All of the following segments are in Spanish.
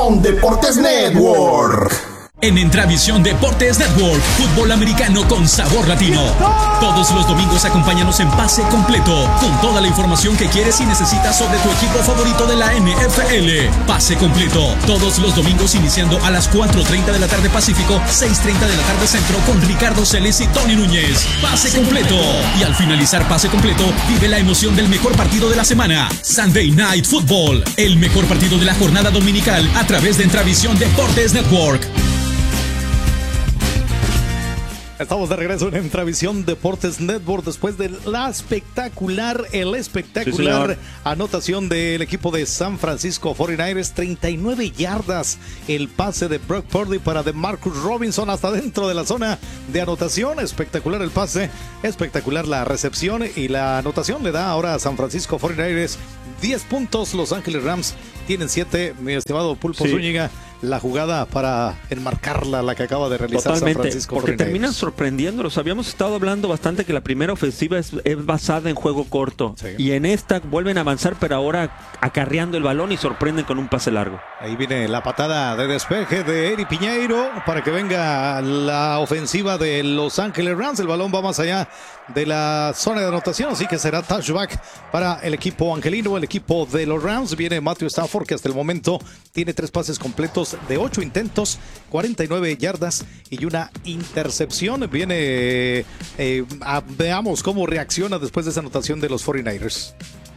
Intravisión Deportes Network. En Intravisión Deportes Network, fútbol americano con sabor latino. Todos los domingos acompáñanos en Pase Completo, con toda la información que quieres y necesitas sobre tu equipo favorito de la NFL. Pase Completo, todos los domingos iniciando a las 4:30 de la tarde Pacífico, 6:30 de la tarde Centro, con Ricardo Celes y Tony Núñez. Pase Completo. Y al finalizar Pase Completo, vive la emoción del mejor partido de la semana. Sunday Night Football, el mejor partido de la jornada dominical a través de Intravisión Deportes Network. Estamos de regreso en Intravisión Deportes Network después de la espectacular anotación del equipo de San Francisco 49ers. 39 yardas el pase de Brock Purdy para DeMarcus Robinson hasta dentro de la zona de anotación. Espectacular el pase, espectacular la recepción y la anotación le da ahora a San Francisco 49ers 10 puntos. Los Ángeles Rams tienen 7. Mi estimado Pulpo Zúñiga, la jugada para enmarcarla, la que acaba de realizar San Francisco 49ers. Porque terminan sorprendiéndolos. Habíamos estado hablando bastante que la primera ofensiva es basada en juego corto. Sí. Y en esta vuelven a avanzar, pero ahora acarreando el balón y sorprenden con un pase largo. Ahí viene la patada de despeje de Eri Piñeiro para que venga la ofensiva de Los Ángeles Rams. El balón va más allá de la zona de anotación, así que será touchback para el equipo angelino, el equipo de los Rams. Viene Matthew Stafford, que hasta el momento tiene 3 pases completos de 8 intentos, 49 yardas y una intercepción. Viene, veamos cómo reacciona después de esa anotación de los 49ers.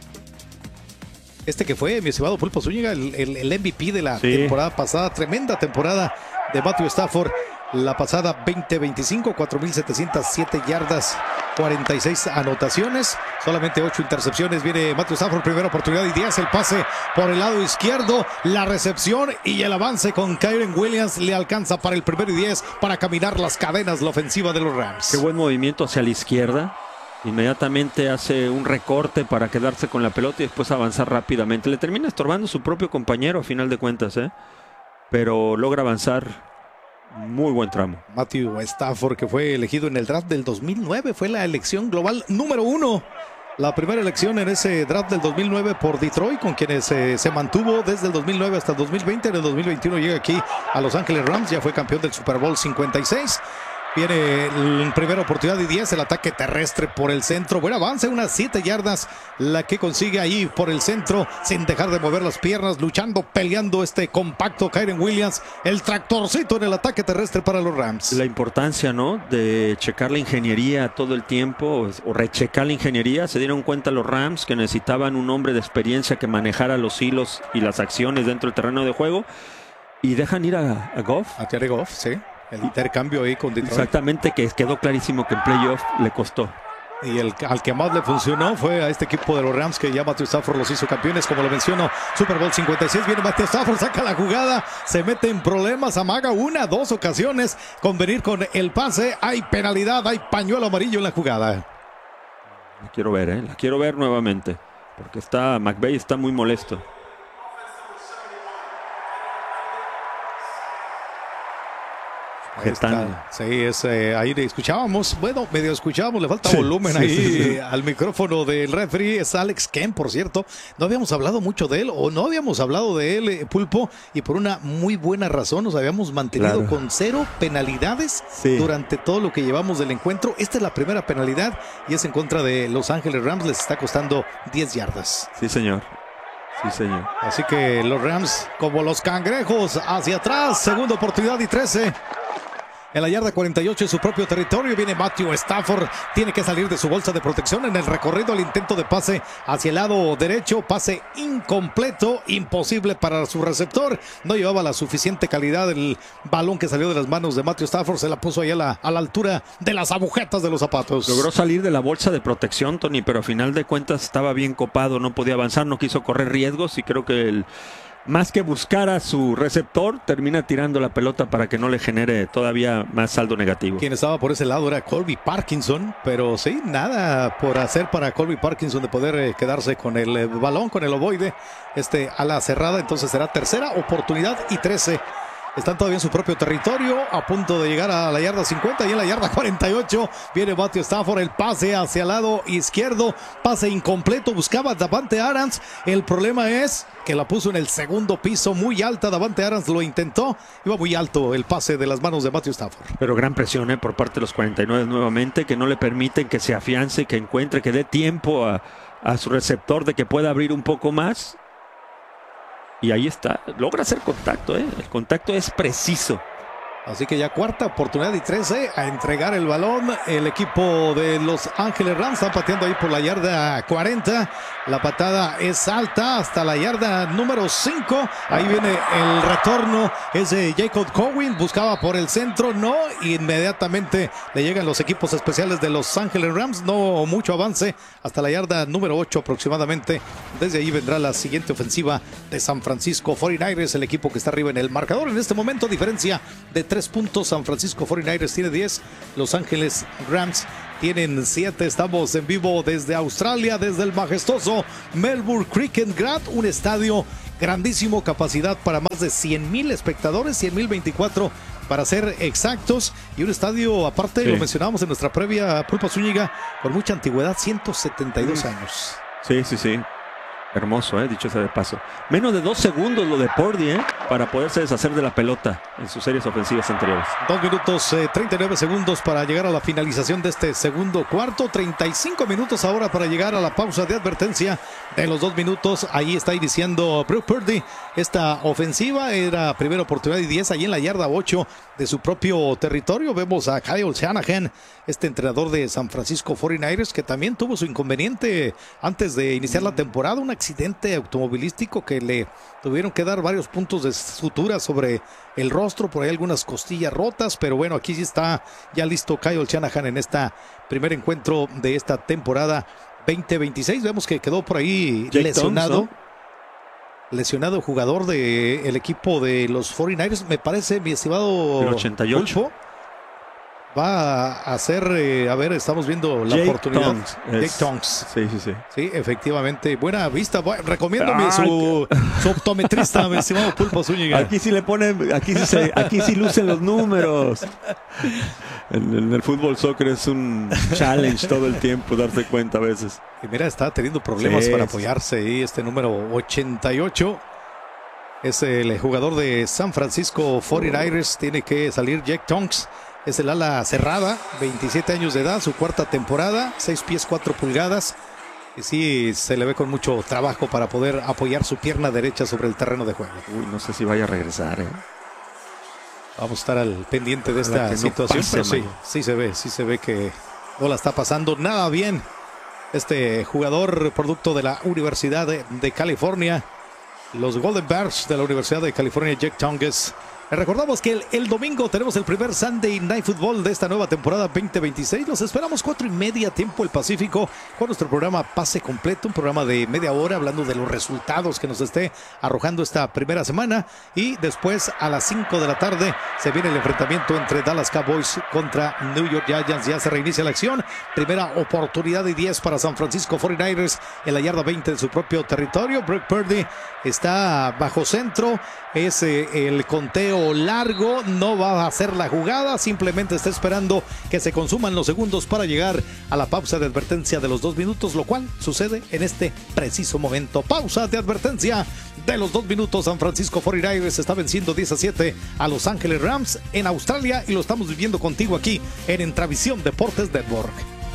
Este que fue, mi estimado Pulpo Zúñiga, el MVP de la temporada pasada. Tremenda temporada de Matthew Stafford. La pasada 20-25, 4.707 yardas, 46 anotaciones, solamente 8 intercepciones. Viene Matthew Stafford, primera oportunidad y 10. El pase por el lado izquierdo, la recepción y el avance con Kyren Williams le alcanza para el primero y 10 para caminar las cadenas la ofensiva de los Rams. Qué buen movimiento hacia la izquierda. Inmediatamente hace un recorte para quedarse con la pelota y después avanzar rápidamente. Le termina estorbando su propio compañero a final de cuentas, pero logra avanzar. Muy buen tramo. Matthew Stafford, que fue elegido en el draft del 2009, fue la elección global número 1. La primera elección en ese draft del 2009 por Detroit, con quienes se mantuvo desde el 2009 hasta el 2020. En el 2021 llega aquí a Los Ángeles Rams, ya fue campeón del Super Bowl 56. Viene en primera oportunidad y 10, el ataque terrestre por el centro. Buen avance, unas 7 yardas la que consigue ahí por el centro, sin dejar de mover las piernas, luchando, peleando este compacto Kyren Williams, el tractorcito en el ataque terrestre para los Rams. La importancia, ¿no?, de checar la ingeniería todo el tiempo, o rechecar la ingeniería. Se dieron cuenta los Rams que necesitaban un hombre de experiencia que manejara los hilos y las acciones dentro del terreno de juego, y dejan ir a Goff. A Jared Goff, sí. El intercambio ahí con Detroit. Exactamente, que quedó clarísimo que en playoff le costó. Y al que más le funcionó fue a este equipo de los Rams, que ya Matthew Stafford los hizo campeones, como lo menciono. Super Bowl 56, viene Matthew Stafford, saca la jugada, se mete en problemas, amaga 2 ocasiones con venir con el pase. Hay penalidad, hay pañuelo amarillo en la jugada. La quiero ver, la quiero ver nuevamente, porque McVay está muy molesto. Sí, ahí escuchábamos, medio escuchábamos, le falta volumen ahí al micrófono del referee. Es Alex Kemp, por cierto. No habíamos hablado mucho de él, o no habíamos hablado de él, Pulpo, y por una muy buena razón. Nos habíamos mantenido con 0 penalidades durante todo lo que llevamos del encuentro. Esta es la primera penalidad y es en contra de Los Ángeles Rams. Les está costando 10 yardas. Sí, señor. Sí, señor. Así que los Rams, como los cangrejos, hacia atrás. Segunda oportunidad y 13. En la yarda 48 en su propio territorio viene Matthew Stafford. Tiene que salir de su bolsa de protección en el recorrido. El intento de pase hacia el lado derecho. Pase incompleto, imposible para su receptor. No llevaba la suficiente calidad el balón que salió de las manos de Matthew Stafford. Se la puso ahí a la altura de las agujetas de los zapatos. Logró salir de la bolsa de protección, Tony, pero a final de cuentas estaba bien copado. No podía avanzar, no quiso correr riesgos y creo que más que buscar a su receptor, termina tirando la pelota para que no le genere todavía más saldo negativo. Quien estaba por ese lado era Colby Parkinson, pero sí, nada por hacer para Colby Parkinson de poder quedarse con el balón, con el ovoide, ala cerrada. Entonces será tercera oportunidad y 13 Están todavía en su propio territorio, a punto de llegar a la yarda 50 y en la yarda 48 viene Matthew Stafford, el pase hacia el lado izquierdo, pase incompleto, buscaba a Davante Adams. El problema es que la puso en el segundo piso, muy alta. Davante Adams lo intentó, iba muy alto el pase de las manos de Matthew Stafford. Pero gran presión por parte de los 49 nuevamente, que no le permiten que se afiance, que encuentre, que dé tiempo a su receptor de que pueda abrir un poco más. Y ahí está, logra hacer contacto, el contacto es preciso. Así que ya cuarta oportunidad y 13 a entregar el balón. El equipo de Los Ángeles Rams está pateando ahí por la yarda 40. La patada es alta hasta la yarda número 5. Ahí viene el retorno. Es de Jacob Cowing. Buscaba por el centro. No. Inmediatamente le llegan los equipos especiales de Los Ángeles Rams. No mucho avance hasta la yarda número 8 aproximadamente. Desde ahí vendrá la siguiente ofensiva de San Francisco 49ers. El equipo que está arriba en el marcador. En este momento diferencia de 3 puntos. San Francisco 49ers tiene 10. Los Ángeles Rams tienen 7. Estamos en vivo desde Australia, desde el majestuoso Melbourne Cricket Ground, un estadio grandísimo, capacidad para más de 100,000 espectadores, 100,024 para ser exactos, y un estadio aparte, sí, lo mencionábamos en nuestra previa, Pulpa Zúñiga, con mucha antigüedad, 172 años. Sí. Hermoso, dicho sea de paso. Menos de 2 segundos lo de Purdy, para poderse deshacer de la pelota en sus series ofensivas anteriores. 2 minutos 39 segundos para llegar a la finalización de este segundo cuarto. 35 minutos ahora para llegar a la pausa de advertencia de los 2 minutos. Ahí está iniciando Brock Purdy. Esta ofensiva era primera oportunidad y 10 ahí en la yarda 8 de su propio territorio. Vemos a Kyle Shanahan, este entrenador de San Francisco 49ers, que también tuvo su inconveniente antes de iniciar la temporada, un accidente automovilístico que le tuvieron que dar varios puntos de sutura sobre el rostro, por ahí algunas costillas rotas, pero bueno, aquí sí está ya listo Kyle Shanahan en este primer encuentro de esta temporada 2026. Vemos que quedó por ahí Jake lesionado. Thompson. Lesionado jugador del equipo de los 49ers, me parece, mi estimado el 88. Pulpo. Va a hacer, a ver, estamos viendo la Jake oportunidad. Jake Tonks. Sí. Sí, efectivamente. Buena vista. Recomiéndame su optometrista, mi estimado Pulpo Zúñiga. Aquí sí le ponen, aquí sí lucen los números. En el fútbol soccer es un challenge todo el tiempo, darse cuenta a veces. Y mira, está teniendo problemas para apoyarse ahí. Este número 88 es el jugador de San Francisco 49ers. Tiene que salir Jake Tonks. Es el ala cerrada, 27 años de edad, su cuarta temporada, 6 pies 4 pulgadas. Y sí, se le ve con mucho trabajo para poder apoyar su pierna derecha sobre el terreno de juego. Uy, no sé si vaya a regresar. Vamos a estar al pendiente de esta situación, no pase, pero sí se ve que no la está pasando nada bien. Este jugador, producto de la Universidad de California, los Golden Bears de la Universidad de California, Jake Tonks. Recordamos que el domingo tenemos el primer Sunday Night Football de esta nueva temporada 2026. Los esperamos 4:30 tiempo el Pacífico con nuestro programa Pase Completo, un programa de media hora hablando de los resultados que nos esté arrojando esta primera semana. Y después a las 5 de la tarde se viene el enfrentamiento entre Dallas Cowboys contra New York Giants. Ya se reinicia la acción. Primera oportunidad de 10 para San Francisco 49ers en la yarda 20 de su propio territorio. Brock Purdy está bajo centro. Es el conteo largo, no va a hacer la jugada, simplemente está esperando que se consuman los segundos para llegar a la pausa de advertencia de los 2 minutos, lo cual sucede en este preciso momento. Pausa de advertencia de los 2 minutos. San Francisco 49ers está venciendo 10-7 a Los Ángeles Rams en Australia y lo estamos viviendo contigo aquí en Entravisión Deportes Network.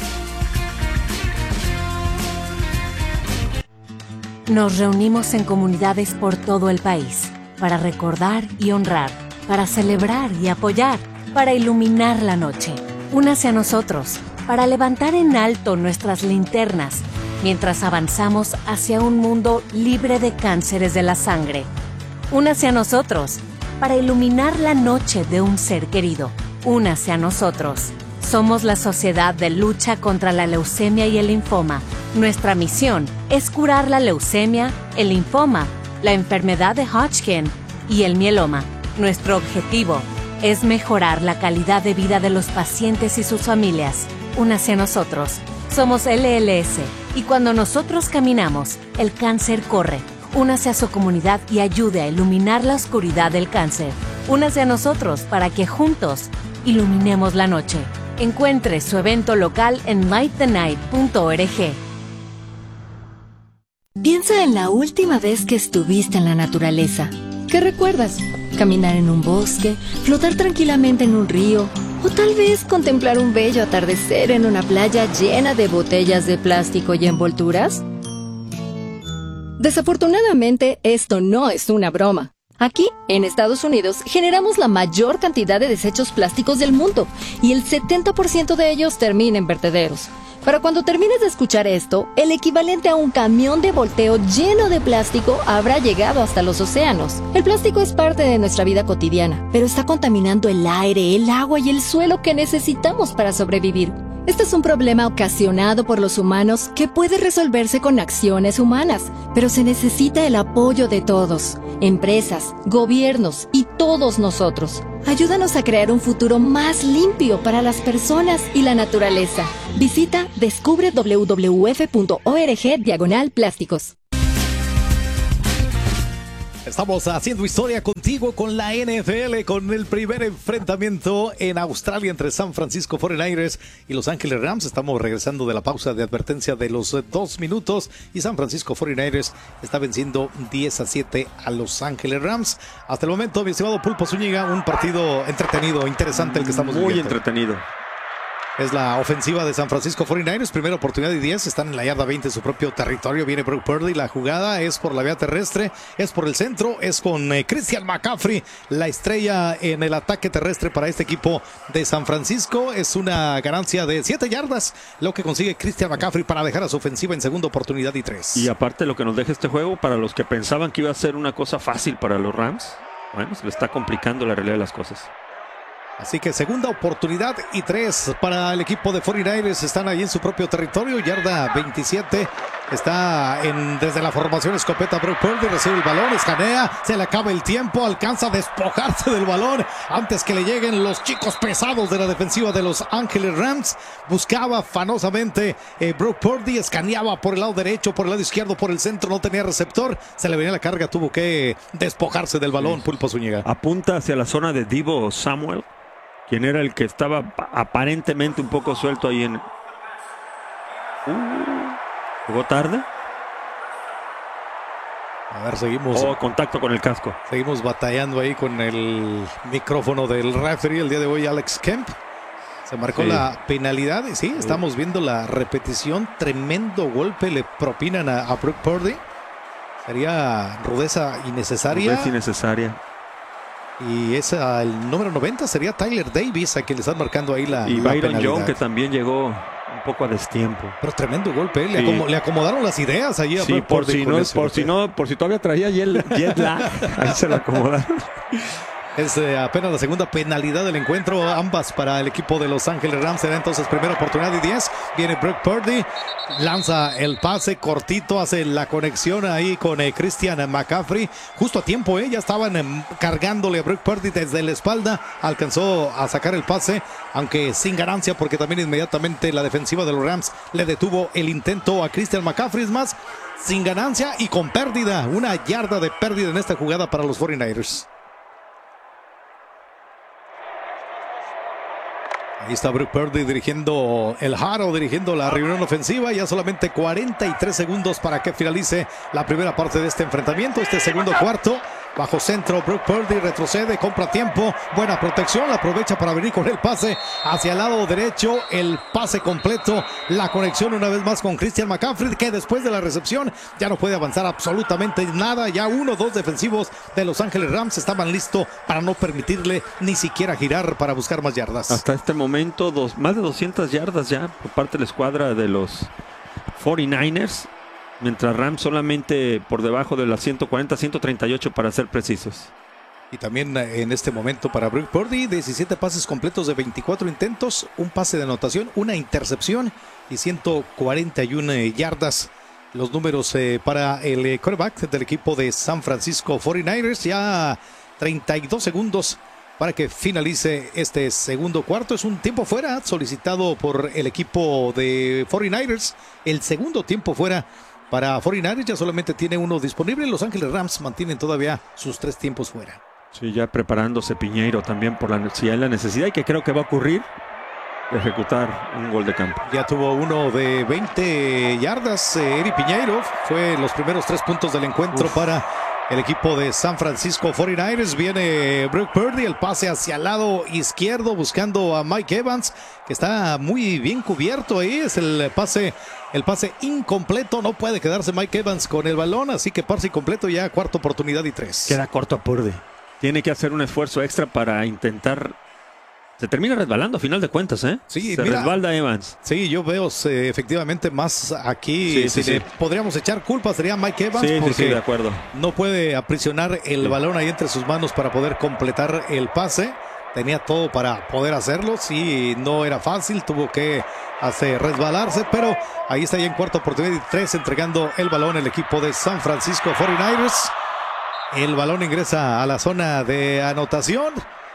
Nos reunimos en comunidades por todo el país para recordar y honrar, para celebrar y apoyar, para iluminar la noche. Únase a nosotros para levantar en alto nuestras linternas mientras avanzamos hacia un mundo libre de cánceres de la sangre. Únase a nosotros para iluminar la noche de un ser querido. Únase a nosotros. Somos la Sociedad de Lucha contra la Leucemia y el Linfoma. Nuestra misión es curar la leucemia, el linfoma, la enfermedad de Hodgkin y el mieloma. Nuestro objetivo es mejorar la calidad de vida de los pacientes y sus familias. Únase a nosotros. Somos LLS y cuando nosotros caminamos, el cáncer corre. Únase a su comunidad y ayude a iluminar la oscuridad del cáncer. Únase a nosotros para que juntos iluminemos la noche. Encuentre su evento local en lightthenight.org. Piensa en la última vez que estuviste en la naturaleza. ¿Qué recuerdas? ¿Caminar en un bosque? ¿Flotar tranquilamente en un río? ¿O tal vez contemplar un bello atardecer en una playa llena de botellas de plástico y envolturas? Desafortunadamente, esto no es una broma. Aquí, en Estados Unidos, generamos la mayor cantidad de desechos plásticos del mundo y el 70% de ellos termina en vertederos. Para cuando termines de escuchar esto, el equivalente a un camión de volteo lleno de plástico habrá llegado hasta los océanos. El plástico es parte de nuestra vida cotidiana, pero está contaminando el aire, el agua y el suelo que necesitamos para sobrevivir. Este es un problema ocasionado por los humanos que puede resolverse con acciones humanas, pero se necesita el apoyo de todos, empresas, gobiernos y todos nosotros. Ayúdanos a crear un futuro más limpio para las personas y la naturaleza. Visita descubre.wwf.org/plásticos. Estamos haciendo historia contigo con la NFL, con el primer enfrentamiento en Australia entre San Francisco 49ers y Los Ángeles Rams. Estamos regresando de la pausa de advertencia de los 2 minutos y San Francisco 49ers está venciendo 10-7 a Los Ángeles Rams. Hasta el momento, mi estimado Pulpo Zúñiga, un partido entretenido, interesante el que estamos viviendo. Muy entretenido. Es la ofensiva de San Francisco 49ers, primera oportunidad y 10, están en la yarda 20 de su propio territorio, viene Brock Purdy, la jugada es por la vía terrestre, es por el centro, es con Christian McCaffrey, la estrella en el ataque terrestre para este equipo de San Francisco, es una ganancia de 7 yardas, lo que consigue Christian McCaffrey para dejar a su ofensiva en segunda oportunidad y 3. Y aparte lo que nos deja este juego, para los que pensaban que iba a ser una cosa fácil para los Rams, bueno, se le está complicando la realidad de las cosas. Así que segunda oportunidad y 3 para el equipo de 49ers. Están ahí en su propio territorio, yarda 27. Está desde la formación escopeta. Brock Purdy recibe el balón, escanea, se le acaba el tiempo, alcanza a despojarse del balón antes que le lleguen los chicos pesados de la defensiva de Los Ángeles Rams. Buscaba afanosamente Brock Purdy, escaneaba por el lado derecho, por el lado izquierdo, por el centro, no tenía receptor, se le venía la carga, tuvo que despojarse del balón. Pulpo Zúñiga. Apunta hacia la zona de Deebo Samuel, quien era el que estaba aparentemente un poco suelto ahí en... ¿Jugó tarde? A ver, seguimos. Contacto con el casco. Seguimos batallando ahí con el micrófono del referee el día de hoy, Alex Kemp. Se marcó la penalidad y sí, estamos viendo la repetición. Tremendo golpe le propinan a Brock Purdy. Sería rudeza innecesaria. Rudeza innecesaria. Y el número 90 sería Tyler Davis, a quien le están marcando ahí la Y Byron penalidad. Young, que también llegó un poco a destiempo. Pero tremendo golpe, le acomodaron las ideas allí a Sí, Brock Purdy por si todavía traía jet lag, ahí se lo acomodaron. Es apenas la segunda penalidad del encuentro, ambas para el equipo de Los Ángeles Rams. Será entonces primera oportunidad y 10. Viene Brock Purdy, lanza el pase cortito, hace la conexión ahí con Christian McCaffrey. Justo a tiempo, ya estaban cargándole a Brock Purdy desde la espalda. Alcanzó a sacar el pase, aunque sin ganancia, porque también inmediatamente la defensiva de los Rams le detuvo el intento a Christian McCaffrey. Es más, sin ganancia y con pérdida. Una yarda de pérdida en esta jugada para los 49ers. Ahí está Brock Purdy dirigiendo el Haro, dirigiendo la reunión ofensiva. Ya solamente 43 segundos para que finalice la primera parte de este enfrentamiento. Este segundo cuarto, bajo centro, Brock Purdy retrocede, compra tiempo, buena protección, aprovecha para venir con el pase hacia el lado derecho, el pase completo, la conexión una vez más con Christian McCaffrey, que después de la recepción ya no puede avanzar absolutamente nada. Ya 2 defensivos de Los Ángeles Rams estaban listos para no permitirle ni siquiera girar para buscar más yardas. Hasta este momento, más de 200 yardas ya por parte de la escuadra de los 49ers. Mientras Rams solamente por debajo de las 140, 138 para ser precisos. Y también en este momento para Brock Purdy, 17 pases completos de 24 intentos, un pase de anotación, una intercepción y 141 yardas. Los números para el quarterback del equipo de San Francisco 49ers. Ya 32 segundos para que finalice este segundo cuarto. Es un tiempo fuera solicitado por el equipo de 49ers. El segundo tiempo fuera para 49ers, ya solamente tiene uno disponible. Los Ángeles Rams mantienen todavía sus 3 tiempos fuera. Sí, ya preparándose Piñeiro también si hay la necesidad, y que creo que va a ocurrir, de ejecutar un gol de campo. Ya tuvo uno de 20 yardas, Eri Piñeiro. Fue los primeros 3 puntos del encuentro para el equipo de San Francisco 49ers. Viene Brock Purdy, el pase hacia el lado izquierdo buscando a Mike Evans, que está muy bien cubierto ahí. Es el pase incompleto. No puede quedarse Mike Evans con el balón, así que pase incompleto, ya cuarta oportunidad y 3. Queda corto a Purdy. Tiene que hacer un esfuerzo extra para intentar. Se termina resbalando a final de cuentas, ¿eh? Sí, se resbalda Evans. Sí, yo veo efectivamente más aquí. Sí. Podríamos echar culpa, sería Mike Evans, porque sí, de acuerdo. No puede aprisionar el balón ahí entre sus manos para poder completar el pase. Tenía todo para poder hacerlo. Sí, no era fácil, tuvo que resbalarse, pero ahí está ya en cuarta oportunidad y 3, entregando el balón el equipo de San Francisco 49ers. El balón ingresa a la zona de anotación.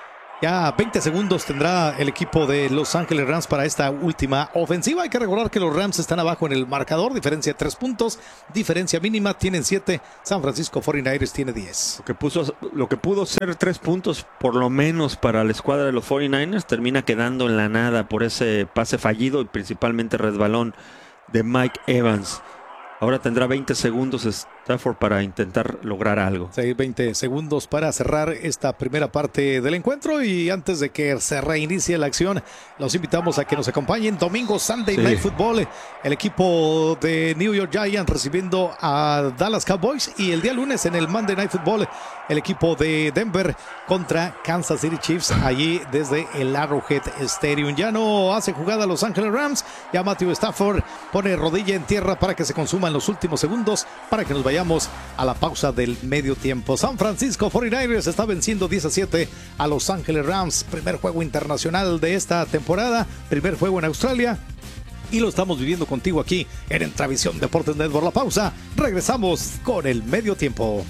Ya 20 segundos tendrá el equipo de Los Ángeles Rams para esta última ofensiva. Hay que recordar que los Rams están abajo en el marcador, diferencia de 3 puntos, diferencia mínima, tienen 7, San Francisco 49ers tiene 10. Lo que pudo ser 3 puntos por lo menos para la escuadra de los 49ers termina quedando en la nada por ese pase fallido y principalmente resbalón de Mike Evans. Ahora tendrá 20 segundos Stafford para intentar lograr algo. Sí, 20 segundos para cerrar esta primera parte del encuentro, y antes de que se reinicie la acción, los invitamos a que nos acompañen domingo Sunday Night Football, el equipo de New York Giants recibiendo a Dallas Cowboys, y el día lunes en el Monday Night Football el equipo de Denver contra Kansas City Chiefs, allí desde el Arrowhead Stadium. Ya no hace jugada Los Ángeles Rams, ya Matthew Stafford pone rodilla en tierra para que se consuman los últimos segundos, para que nos vayamos a la pausa del medio tiempo. San Francisco 49ers está venciendo 10-7 a Los Ángeles Rams. Primer juego internacional de esta temporada, primer juego en Australia, y lo estamos viviendo contigo aquí en Entravisión Deportes Network. La pausa, regresamos con el medio tiempo.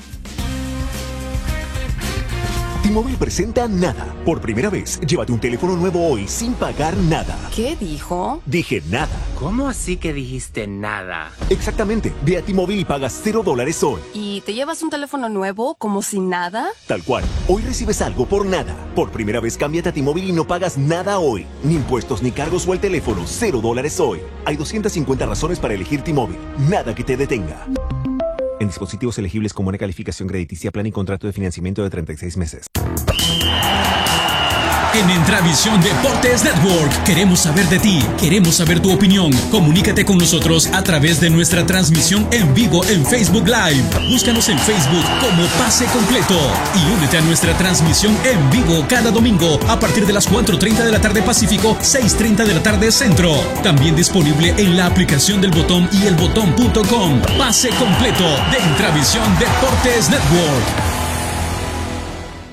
T-Mobile presenta Nada. Por primera vez, llévate un teléfono nuevo hoy sin pagar nada. ¿Qué dijo? Dije nada. ¿Cómo así que dijiste nada? Exactamente. Ve a T-Mobile y pagas $0 hoy. ¿Y te llevas un teléfono nuevo como si nada? Tal cual. Hoy recibes algo por nada. Por primera vez, cámbiate a T-Mobile y no pagas nada hoy. Ni impuestos, ni cargos o el teléfono. $0 hoy. Hay 250 razones para elegir T-Mobile. Nada que te detenga. En dispositivos elegibles con buena calificación crediticia, plan y contrato de financiamiento de 36 meses. En Entravisión Deportes Network queremos saber de ti, queremos saber tu opinión. Comunícate con nosotros a través de nuestra transmisión en vivo en Facebook Live. Búscanos en Facebook como Pase Completo y únete a nuestra transmisión en vivo cada domingo a partir de las 4:30 de la tarde Pacífico, 6:30 de la tarde Centro. También disponible en la aplicación del Botón y elbotón.com. Pase Completo de Entravisión Deportes Network.